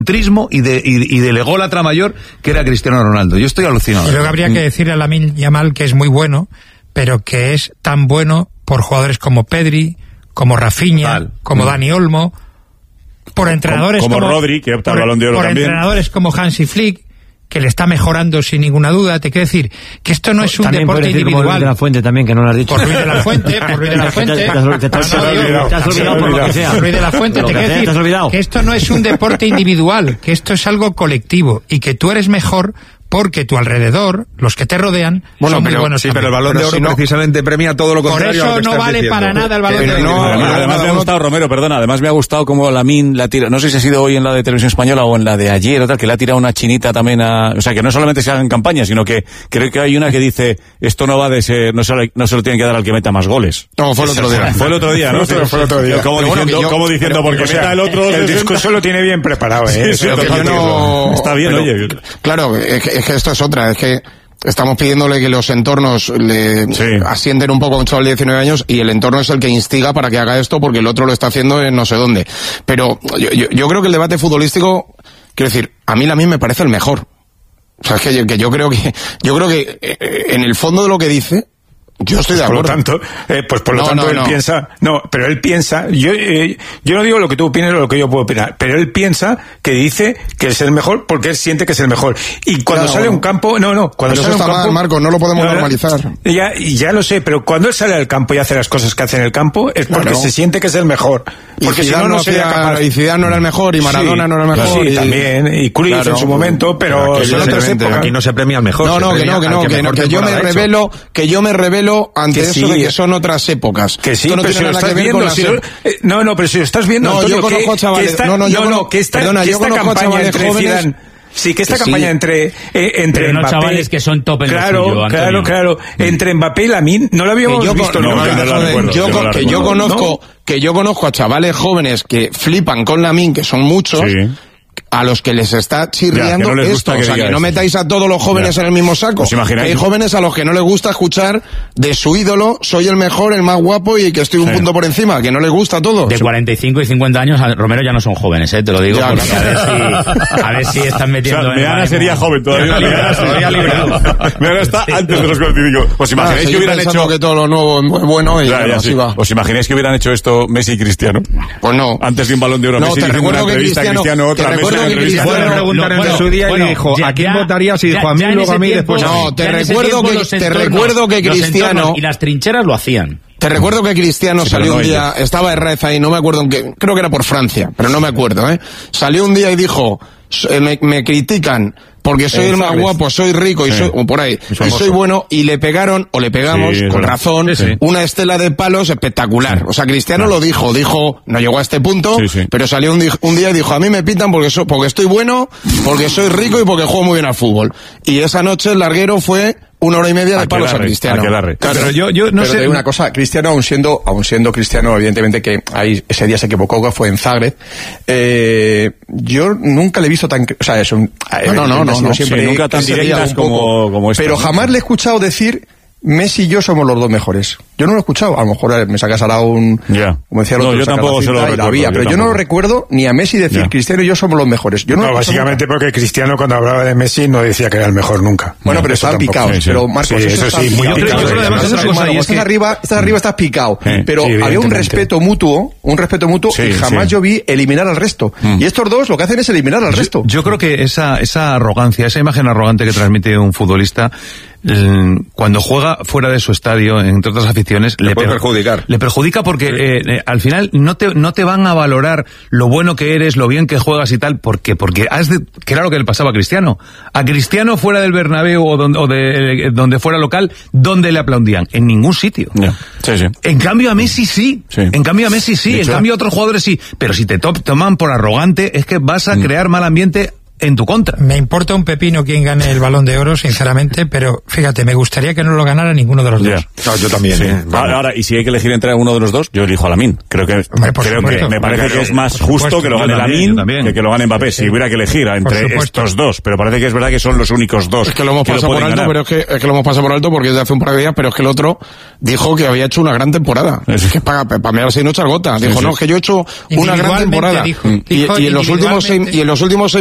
y del ególatra mayor que era Cristiano Ronaldo. Yo estoy alucinado. Y luego habría que decirle a Lamine Yamal que es muy bueno, pero que es tan bueno por jugadores como Pedri, como Rafinha, como Dani Olmo, por entrenadores como Rodri, que opta al Balón de Oro también. Por entrenadores como Hansi Flick, que le está mejorando sin ninguna duda. Te quiero decir que esto no es un deporte individual. Por Luis de la Fuente también, que no lo has dicho. Por Luis de la Fuente, Te has olvidado por lo que sea. Luis de la Fuente, te quiero decir que esto no es un deporte individual, que esto es algo colectivo y que tú eres mejor porque tu alrededor, los que te rodean, son muy buenos. Sí, pero el Balón de Oro precisamente premia todo lo contrario. Por eso no vale para nada el Balón de Oro. Además me ha gustado, Romero, perdona, además me ha gustado como Lamine la tira, no sé si ha sido hoy en la de Televisión Española o en la de ayer o tal, que le ha tirado una chinita también o sea, que no solamente se hagan campañas, sino que creo que hay una que dice, esto no va de ser, no se lo tiene que dar al que meta más goles. No, fue el otro día. Fue el otro día, ¿no? Fue el otro día. Como diciendo, porque meta el otro. El discurso lo tiene bien preparado, Está bien, oye. Claro, es que esto es otra, es que estamos pidiéndole que los entornos le asienten un poco a un chaval de 19 años y el entorno es el que instiga para que haga esto porque el otro lo está haciendo en no sé dónde. Pero yo creo que el debate futbolístico, quiero decir, a mí me parece el mejor. O sea, es que yo creo que en el fondo de lo que dice, yo estoy de acuerdo. Por lo tanto, él piensa... No, pero él piensa... Yo no digo lo que tú opinas o lo que yo puedo opinar, pero él piensa que dice que es el mejor porque él siente que es el mejor. Y cuando sale a un campo... Cuando sale a un campo... Mal, Marco, no lo podemos normalizar. Ya lo sé, pero cuando él sale al campo y hace las cosas que hace en el campo es porque se siente que es el mejor. Porque si no sería capaz... Y Zidane no era el mejor, y Maradona no era el mejor. Sí, también. Y Cruyff en su momento, pero son otras épocas. Aquí no se premia al mejor. Que yo me revelo ante eso de que son otras épocas. Que sí, pero si lo estás viendo, pero si lo estás viendo, Antonio, yo conozco chavales, yo conozco chavales jóvenes. Sí, que esta campaña entre pero Mbappé, no chavales que son top en lo suyo, Antonio. Claro, entre Mbappé y Lamine no lo habíamos visto nunca. Que yo conozco a chavales jóvenes que flipan con Lamine, que son muchos. A los que les está chirriando esto, o sea, que no metáis a todos los jóvenes en el mismo saco. Que hay jóvenes a los que no les gusta escuchar de su ídolo, soy el mejor, el más guapo y que estoy un punto por encima, que no les gusta a todos. De 45 y 50 años, Romero ya no son jóvenes, te lo digo, porque a ver si están metiendo... O sea, Meana sería joven todavía. Meana está antes de los 45. ¿Os imagináis que hubieran hecho... que todo lo nuevo es bueno y así va. ¿Os imagináis que hubieran hecho esto Messi y Cristiano? Pues no. Antes de un Balón de Oro, Messi diciendo una entrevista, Cristiano otra, Messi una entrevista... Preguntaron en su día y le dijo, ¿a quién votarías? Y dijo, a mí, luego a mí, después... No, te recuerdo que Cristiano... Y las trincheras lo hacían. Te recuerdo que Cristiano salió un día, estaba Herrera ahí, no me acuerdo en qué, creo que era por Francia, pero no me acuerdo, Salió un día y dijo, me critican porque soy el más guapo, soy rico y soy, o por ahí, y soy bueno, y le pegaron, o le pegamos, con razón, una estela de palos espectacular. O sea, Cristiano lo dijo, no llegó a este punto, pero salió un día y dijo, a mí me pitan porque estoy bueno, porque soy rico y porque juego muy bien al fútbol. Y esa noche el larguero fue 1 hora y media de palos a Cristiano. Claro, pero yo no sé. Te digo una cosa, Cristiano, aun siendo Cristiano, evidentemente que ahí ese día se equivocó, que fue en Zagreb. Yo nunca le he visto tan, o sea, es un, no, siempre nunca tan directas como esta. Pero jamás le he escuchado decir, Messi y yo somos los dos mejores. Yo no lo he escuchado. A lo mejor me sacas ahora como decía el otro, yo tampoco se lo recuerdo. Pero yo no lo recuerdo ni a Messi decir, Cristiano y yo somos los mejores. Yo no básicamente porque Cristiano cuando hablaba de Messi no decía que era el mejor nunca. Bueno, pero están picados. Pero Marcos, eso sí, muy picado. Estás arriba, estás picado. Pero había un respeto mutuo y jamás yo vi eliminar al resto. Y estos dos lo que hacen es eliminar al resto. Yo creo que esa arrogancia, esa imagen arrogante que transmite un futbolista, cuando juega fuera de su estadio, entre otras aficiones, le puede perjudicar. Le perjudica porque al final no te van a valorar lo bueno que eres, lo bien que juegas y tal, porque que era lo que le pasaba a Cristiano. A Cristiano fuera del Bernabéu o donde fuera local, ¿dónde le aplaudían? En ningún sitio. En cambio a Messi sí. En cambio a Messi sí. En cambio a otros jugadores sí. Pero si te toman por arrogante, es que vas a crear mal ambiente en tu contra. Me importa un pepino quién gane el Balón de Oro, sinceramente, pero fíjate, me gustaría que no lo ganara ninguno de los dos. No, yo también. Sí. Ahora, y si hay que elegir entre uno de los dos, yo elijo a Lamine. Creo que me parece que es más justo que lo gane Lamine que lo gane Mbappé. Si hubiera que elegir entre estos dos, pero parece que es verdad que son los únicos dos. Es que lo hemos pasado por alto, pero es que lo hemos pasado por alto porque es de hace un par de días, pero es que el otro dijo que había hecho una gran temporada. Es que para mí ahora sí no echar gota. Dijo, no, es que yo he hecho una gran temporada. Y en los últimos 6